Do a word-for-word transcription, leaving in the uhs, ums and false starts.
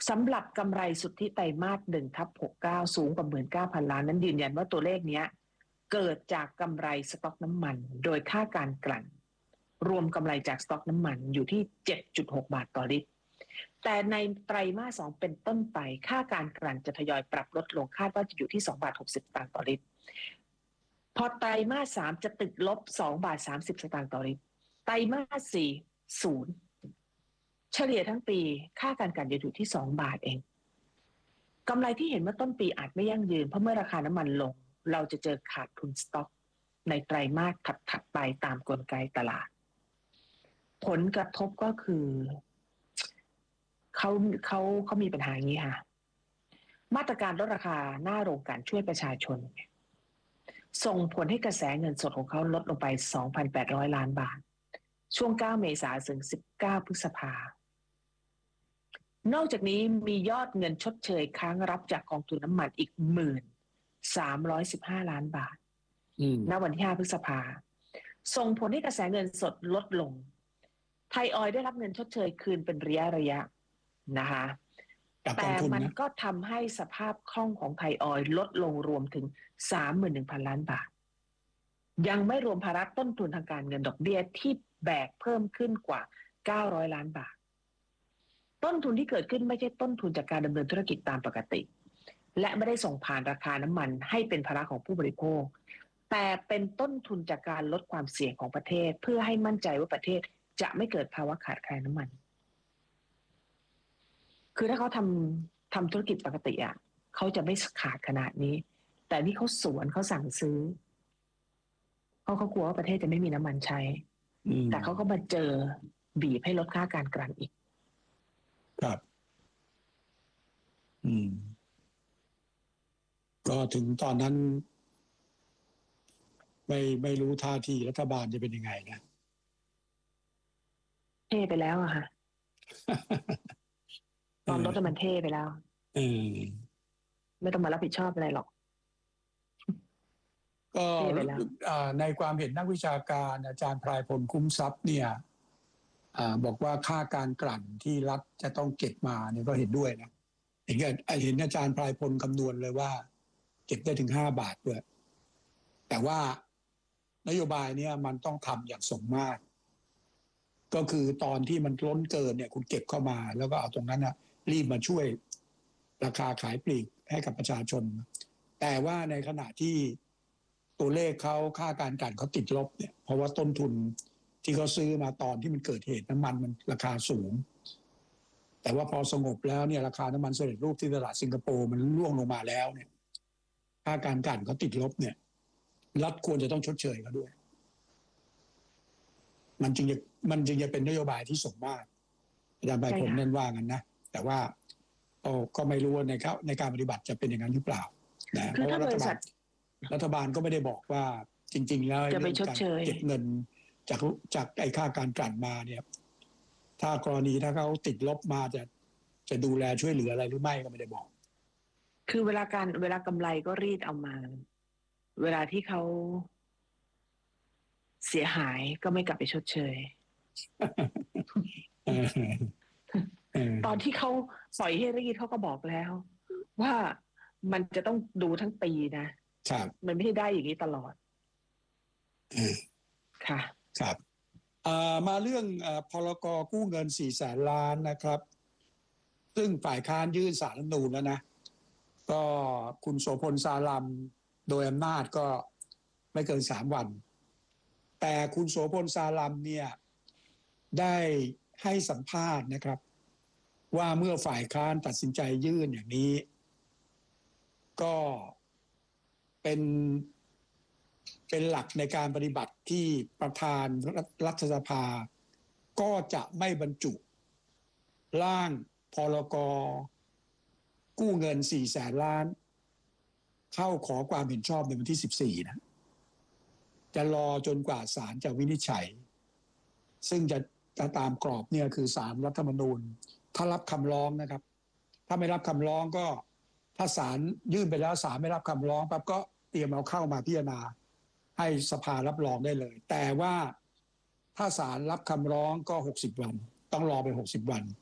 สำหรับกำไรสุทธิไตรมาสหนึ่งทับหกเก้าสูงกว่าหมื่นเก้าพันล้านนั้นยืนยันว่าตัวเลขเนี้ยเกิดจากกำไรสต็อกน้ำมันโดยค่าการกลั่นรวมกำไรจากสต็อกน้ำมันอยู่ที่ เจ็ดจุดหก บาทต่อลิตรแต่ในไตรมาสสองเป็นต้นไปค่าการกลั่นจะทยอยปรับลดลงคาดว่าจะอยู่ที่สองบาทหกสิบสตางค์ต่อลิตรพอไตรมาสสามจะติดลบสองบาทสามสิบสตางค์ต่อลิตรไตรมาสสี่ศูนย์เฉลี่ยทั้งปีค่าการกลั่นจะอยู่ที่สองบาทเองกำไรที่เห็นเมื่อต้นปีอาจไม่ยั่งยืนเพราะเมื่อราคาน้ำมันลงเราจะเจอขาดทุนสต็อกในไตรมาสถัดๆไปตามกลไกตลาดผลกระทบก็คือเขาเขาเขามีปัญหาอย่างนี้ค่ะมาตรการลดราคาหน้าโรงกลั่นช่วยประชาชนส่งผลให้กระแสเงินสดของเขาลดลงไป สองพันแปดร้อย ล้านบาทช่วงเก้าเมษายนถึงสิบเก้าพฤษภาคมนอกจากนี้มียอดเงินชดเชยค้างรับจากกองทุนน้ำมันอีก หนึ่งหมื่นสามร้อยสิบห้า ล้านบาทณวันที่ห้าพฤษภาคมส่งผลให้กระแสเงินสดลดลงไทยออยล์ได้รับเงินชดเชยคืนเป็นระยะระยะนะคะแต่มันก็ทำให้สภาพคล่องของไทยออยล์ลดลงรวมถึง สามหมื่นหนึ่งพัน ล้านบาทยังไม่รวมภาระต้นทุนทางการเงินดอกเบี้ยที่แบกเพิ่มขึ้นกว่าเก้าร้อยล้านบาทต้นทุนที่เกิดขึ้นไม่ใช่ต้นทุนจากการดำเนินธุรกิจตามปกติและไม่ได้ส่งผ่านราคาน้ำมันให้เป็นภาระของผู้บริโภคแต่เป็นต้นทุนจากการลดความเสี่ยงของประเทศเพื่อให้มั่นใจว่าประเทศจะไม่เกิดภาวะขาดแคลนน้ำมันคือถ้าเขาทำทำธุรกิจปกติอ่ะเขาจะไม่ขาดขนาดนี้แต่นี่เขาสวนเขาสั่งซื้อเพราะเขากลัวว่าประเทศจะไม่มีน้ำมันใช้แต่เขาก็มาเจอบีบให้ลดค่าการกลั่นอีกครับอืมก็ถึงตอนนั้นไม่ไม่รู้ท่าทีรัฐบาลจะเป็นยังไงนะเท่ไปแล้วอะค่ะ ตอนรถมันเท่ไปแล้วเออไม่ต้องมารับผิดชอบอะไรหรอกก็ในความเห็นนักวิชาการอาจารย์พลายพลคุ้มทรัพย์เนี่ยบอกว่าค่าการกลั่นที่รัฐจะต้องเก็บมาเนี่ยก็เห็นด้วยนะเห็นเห็นอาจารย์พลายพลคำนวณเลยว่าเก็บได้ถึงห้าบาทด้วยแต่ว่านโยบายเนี่ยมันต้องทำอย่างสมมาตรก็คือตอนที่มันล้นเกินเนี่ยคุณเก็บเข้ามาแล้วก็เอาตรงนั้นนะรีบมาช่วยราคาขายปลีกให้กับประชาชนแต่ว่าในขณะที่ตัวเลขเขาค่าการกลั่นเขาติดลบเนี่ยเพราะว่าต้นทุนที่เขาซื้อมาตอนที่มันเกิดเหตุน้ำมันมันราคาสูงแต่ว่าพอสงบแล้วเนี่ยราคาน้ำมันสำเร็จรูปที่ตลาดสิงคโปร์มันร่วงลงมาแล้วเนี่ยค่าการกลั่นเขาติดลบเนี่ยรัฐควรจะต้องชดเชยเขาด้วยมันจึงจะมันจึงจะเป็นนโยบายที่สมมาตรอาจารย์ใบพลเน้นว่างั้นนะแต่ว่าโอ้ก็ไม่รู้ในในการปฏิบัติจะเป็นอย่างนั้นหรือเปล่านะเพราะว่ารัฐบาลรัฐบาลก็ไม่ได้บอกว่าจริงๆแล้วจะไปชดเชยเก็บเงินจากจากไอ้ค่าการกลั่นมาเนี่ยถ้ากรณีถ้าเขาติดลบมาจะจะดูแลช่วยเหลืออะไรหรือไม่ก็ไม่ได้บอกคือเวลาการเวลากำไรก็รีดเอามาเวลาที่เขาเสียหายก็ไม่กลับไปชดเชย ตอนที่เขาปล่อยให้รีดเขาก็บอกแล้วว่ามันจะต้องดูทั้งปีนะมันไม่ได้อย่างนี้ตลอดค่ะครับมาเรื่องพรกกู้เงินสี่แสนล้านนะครับซึ่งฝ่ายค้านยื่นศาลรัฐธรรมนูญแล้วนะก็คุณโสพลสาลัมโดยอำนาจก็ไม่เกินสามวันแต่คุณโสพลสาลัมเนี่ยได้ให้สัมภาษณ์นะครับว่าเมื่อฝ่ายค้านตัดสินใจยื่นอย่างนี้ก็เป็นเป็นหลักในการปฏิบัติที่ประธานรัฐสภาก็จะไม่บรรจุร่างพรกกู้เงินสี่แสนล้านเข้าขอความเห็นชอบในวันที่สิบสี่นะจะรอจนกว่าศาลจะวินิจฉัยซึ่งจะจะตามกรอบเนี่ยคือศาลรัฐธรรมนูญถ้ารับคำร้องนะครับถ้าไม่รับคำร้องก็ถ้าศาลยื่นไปแล้วศาลไม่รับคำร้องปั๊บก็เตรียมเอาเข้ามาพิจารณาให้สภารับรองได้เลยแต่ว่าถ้าศาลรับคำร้องก็หกสิบวันต้องรอไปหกสิบวัน